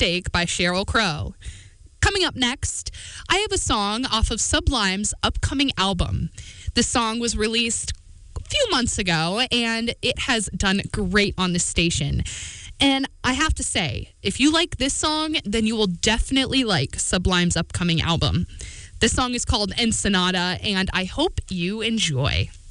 Mistake by Sheryl Crow. Coming up next, I have a song off of Sublime's upcoming album. The song was released a few months ago, and it has done great on the station. And I have to say, if you like this song, then you will definitely like Sublime's upcoming album. This song is called Ensenada, and I hope you enjoy.